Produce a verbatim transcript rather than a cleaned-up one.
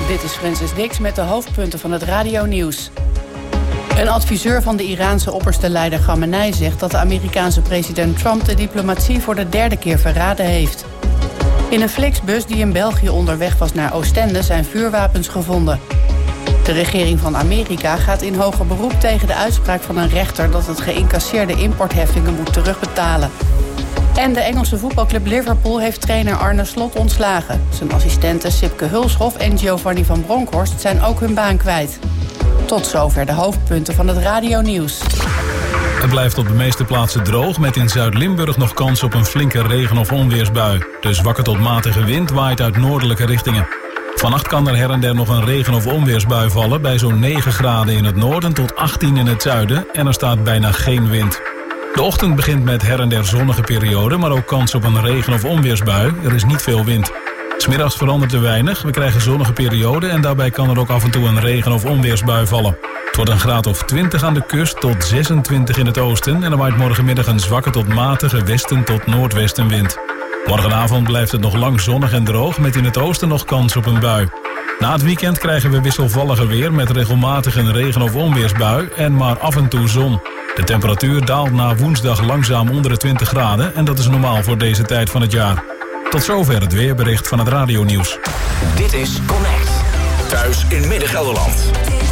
Dit is Francis Dix met de hoofdpunten van het radionieuws. Een adviseur van de Iraanse opperste leider Khamenei zegt dat de Amerikaanse president Trump de diplomatie voor de derde keer verraden heeft. In een Flixbus die in België onderweg was naar Oostende zijn vuurwapens gevonden. De regering van Amerika gaat in hoger beroep tegen de uitspraak van een rechter dat het geïncasseerde importheffingen moet terugbetalen. En de Engelse voetbalclub Liverpool heeft trainer Arne Slot ontslagen. Zijn assistenten Sipke Hulshoff en Giovanni van Bronckhorst zijn ook hun baan kwijt. Tot zover de hoofdpunten van het radionieuws. Het blijft op de meeste plaatsen droog, met in Zuid-Limburg nog kans op een flinke regen- of onweersbui. De zwakke tot matige wind waait uit noordelijke richtingen. Vannacht kan er her en der nog een regen- of onweersbui vallen bij zo'n negen graden in het noorden tot achttien in het zuiden en er staat bijna geen wind. De ochtend begint met her en der zonnige periode, maar ook kans op een regen- of onweersbui. Er is niet veel wind. 'S Middags verandert er weinig, we krijgen zonnige periode en daarbij kan er ook af en toe een regen- of onweersbui vallen. Het wordt een graad of twintig aan de kust tot zesentwintig in het oosten en er waait morgenmiddag een zwakke tot matige westen tot noordwestenwind. Morgenavond blijft het nog lang zonnig en droog met in het oosten nog kans op een bui. Na het weekend krijgen we wisselvallige weer met regelmatig een regen- of onweersbui en maar af en toe zon. De temperatuur daalt na woensdag langzaam onder de twintig graden en dat is normaal voor deze tijd van het jaar. Tot zover het weerbericht van het radionieuws. Dit is Connect. Thuis in Midden-Gelderland.